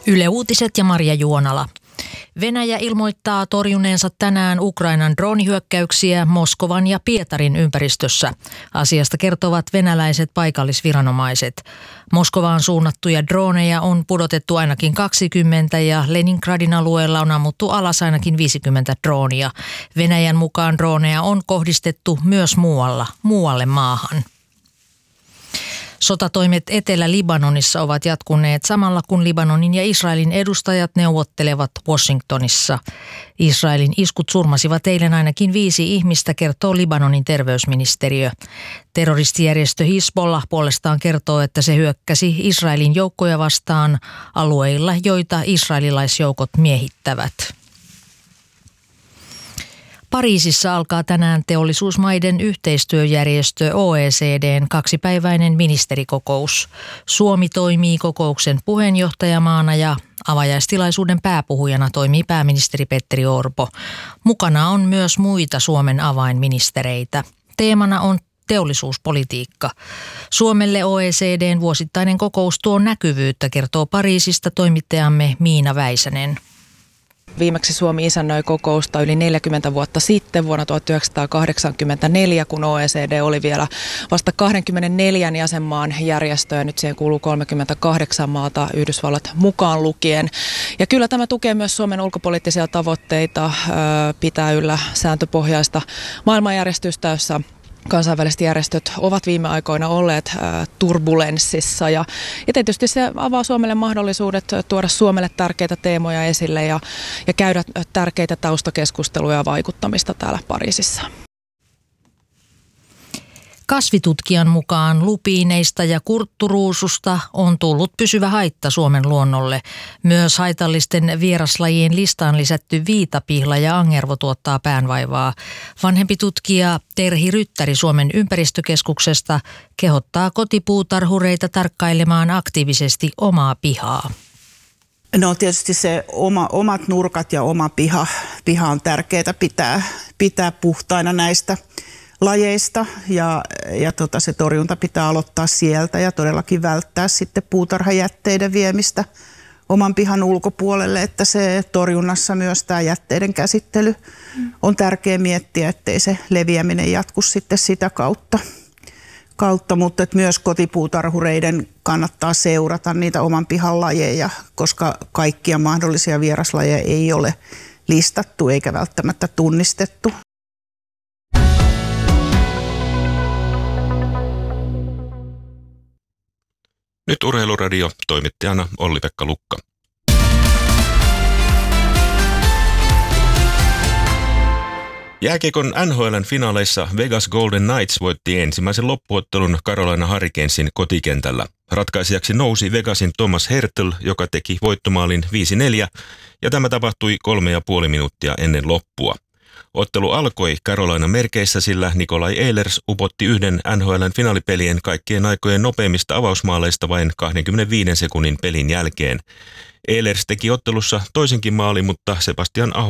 Yle Uutiset ja Marja Juonala. Venäjä ilmoittaa torjuneensa tänään Ukrainan droonihyökkäyksiä Moskovan ja Pietarin ympäristössä. Asiasta kertovat venäläiset paikallisviranomaiset. Moskovaan suunnattuja drooneja on pudotettu ainakin 20 ja Leningradin alueella on ammuttu alas ainakin 50 droonia. Venäjän mukaan drooneja on kohdistettu myös muualle maahan. Sotatoimet Etelä-Libanonissa ovat jatkuneet samalla kun Libanonin ja Israelin edustajat neuvottelevat Washingtonissa. Israelin iskut surmasivat eilen ainakin 5 ihmistä, kertoo Libanonin terveysministeriö. Terroristijärjestö Hizbollah puolestaan kertoo, että se hyökkäsi Israelin joukkoja vastaan alueilla, joita israelilaisjoukot miehittävät. Pariisissa alkaa tänään teollisuusmaiden yhteistyöjärjestö OECD:n 2-päiväinen ministerikokous. Suomi toimii kokouksen puheenjohtajamaana ja avajaistilaisuuden pääpuhujana toimii pääministeri Petteri Orpo. Mukana on myös muita Suomen avainministereitä. Teemana on teollisuuspolitiikka. Suomelle OECD:n vuosittainen kokous tuo näkyvyyttä, kertoo Pariisista toimittajamme Miina Väisänen. Viimeksi Suomi isännöi kokousta yli 40 vuotta sitten, vuonna 1984, kun OECD oli vielä vasta 24 jäsenmaan järjestö ja nyt siihen kuuluu 38 maata, Yhdysvallat mukaan lukien. Ja kyllä tämä tukee myös Suomen ulkopoliittisia tavoitteita, pitää yllä sääntöpohjaista maailmanjärjestystä, jossa kansainväliset järjestöt ovat viime aikoina olleet turbulenssissa ja tietysti se avaa Suomelle mahdollisuudet tuoda Suomelle tärkeitä teemoja esille ja käydä tärkeitä taustakeskusteluja ja vaikuttamista täällä Pariisissa. Kasvitutkijan mukaan lupiineista ja kurtturuususta on tullut pysyvä haitta Suomen luonnolle. Myös haitallisten vieraslajien listaan lisätty viitapihla ja angervo tuottaa päänvaivaa. Vanhempi tutkija Terhi Ryttäri Suomen ympäristökeskuksesta kehottaa kotipuutarhureita tarkkailemaan aktiivisesti omaa pihaa. No tietysti se omat nurkat ja oma piha on tärkeää pitää puhtaina näistä lajeista ja se torjunta pitää aloittaa sieltä ja todellakin välttää sitten puutarhajätteiden viemistä oman pihan ulkopuolelle, että se torjunnassa myös tämä jätteiden käsittely on tärkeää miettiä, ettei se leviäminen jatku sitten sitä kautta, mutta että myös kotipuutarhureiden kannattaa seurata niitä oman pihan lajeja, koska kaikkia mahdollisia vieraslajeja ei ole listattu eikä välttämättä tunnistettu. Nyt Urheiluradio, toimittajana Olli-Pekka Lukka. Jääkiekon NHL:n finaaleissa Vegas Golden Knights voitti ensimmäisen loppuottelun Carolina Hurricanesin kotikentällä. Ratkaisijaksi nousi Vegasin Thomas Hertl, joka teki voittomaalin 5-4, ja tämä tapahtui 3,5 minuuttia ennen loppua. Ottelu alkoi Carolina merkeissä, sillä Nikolai Ehlers upotti yhden NHL:n finaalipelien kaikkien aikojen nopeimmista avausmaaleista vain 25 sekunnin pelin jälkeen. Ehlers teki ottelussa toisenkin maalin, mutta Sebastian Aho